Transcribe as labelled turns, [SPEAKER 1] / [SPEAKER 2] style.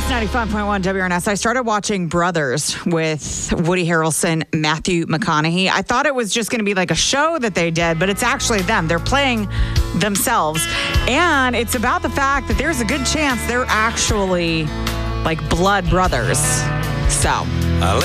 [SPEAKER 1] It's 95.1 WRNS. I started watching Brothers with Woody Harrelson, Matthew McConaughey. I thought it was just going to be like a show that they did, but it's actually them. They're playing themselves. And it's about the fact that there's a good chance they're actually like blood brothers. So